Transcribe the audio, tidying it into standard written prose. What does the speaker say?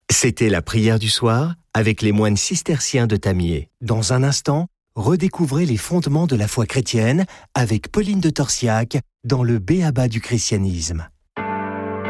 C'était la prière du soir avec les moines cisterciens de Tamier. Dans un instant, redécouvrez les fondements de la foi chrétienne avec Pauline de Torsiac dans le B.A.B.A. du christianisme.